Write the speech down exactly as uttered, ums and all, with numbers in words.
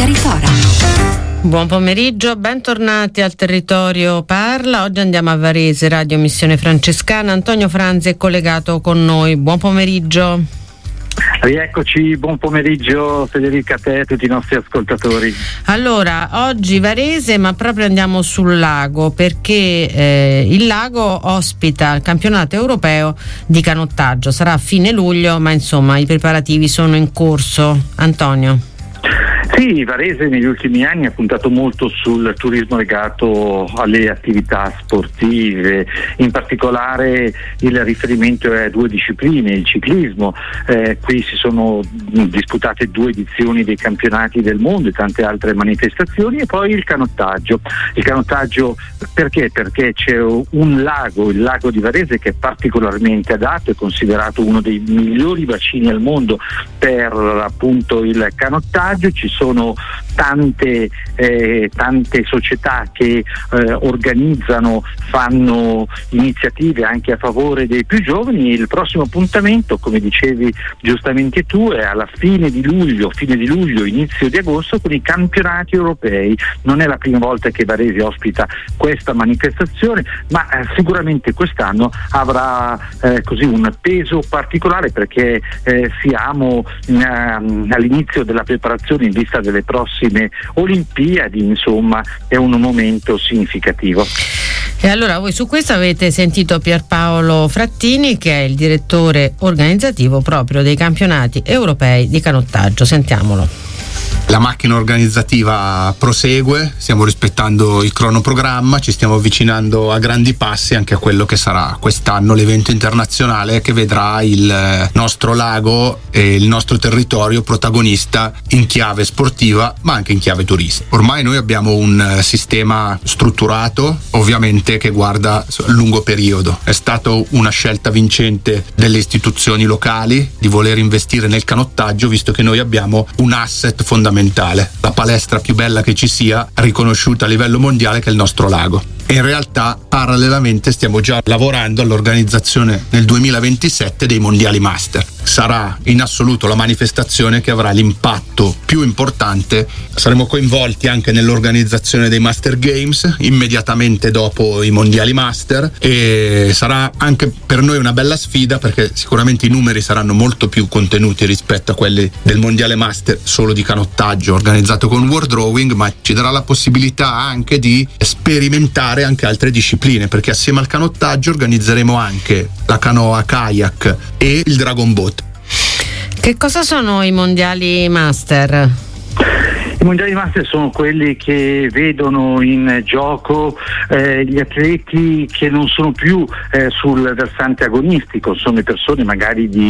Carifora. Buon pomeriggio, bentornati al Territorio Parla. Oggi andiamo a Varese, Radio Missione Francescana. Antonio Franzi è collegato con noi. Buon pomeriggio. Rieccoci, buon pomeriggio Federica, a te e a tutti i nostri ascoltatori. Allora, oggi Varese, ma proprio andiamo sul lago, perché eh, il lago ospita il campionato europeo di canottaggio. Sarà a fine luglio, ma insomma i preparativi sono in corso. Antonio. Sì, Varese negli ultimi anni ha puntato molto sul turismo legato alle attività sportive, in particolare il riferimento è a due discipline, il ciclismo, eh, qui si sono disputate due edizioni dei campionati del mondo e tante altre manifestazioni, e poi il canottaggio. Il canottaggio perché? Perché c'è un lago, il lago di Varese, che è particolarmente adatto, è considerato uno dei migliori bacini al mondo per appunto il canottaggio. Ci sono tante eh, tante società che eh, organizzano, fanno iniziative anche a favore dei più giovani. Il prossimo appuntamento, come dicevi giustamente tu, è alla fine di luglio, fine di luglio, inizio di agosto, con i campionati europei. Non è la prima volta che Varese ospita questa manifestazione, ma eh, sicuramente quest'anno avrà eh, così un peso particolare, perché eh, siamo in, uh, all'inizio della preparazione in vista delle prossime Olimpiadi, insomma è un momento significativo. E allora voi su questo avete sentito Pierpaolo Frattini, che è il direttore organizzativo proprio dei campionati europei di canottaggio. Sentiamolo. La macchina organizzativa prosegue, stiamo rispettando il cronoprogramma, ci stiamo avvicinando a grandi passi anche a quello che sarà quest'anno l'evento internazionale, che vedrà il nostro lago e il nostro territorio protagonista in chiave sportiva, ma anche in chiave turistica. Ormai noi abbiamo un sistema strutturato, ovviamente, che guarda a lungo periodo. È stata una scelta vincente delle istituzioni locali di voler investire nel canottaggio, visto che noi abbiamo un asset fondamentale, la palestra più bella che ci sia, riconosciuta a livello mondiale, che è il nostro lago. E in realtà parallelamente stiamo già lavorando all'organizzazione nel duemilaventisette dei mondiali master. Sarà in assoluto la manifestazione che avrà l'impatto più importante. Saremo coinvolti anche nell'organizzazione dei Master Games immediatamente dopo i mondiali master, e sarà anche per noi una bella sfida, perché sicuramente i numeri saranno molto più contenuti rispetto a quelli del mondiale master solo di canottaggio organizzato con World Rowing, ma ci darà la possibilità anche di sperimentare anche altre discipline, perché assieme al canottaggio organizzeremo anche la canoa kayak e il dragon boat. Che cosa sono i mondiali master? I mondiali master sono quelli che vedono in gioco eh, gli atleti che non sono più eh, sul versante agonistico, sono le persone magari di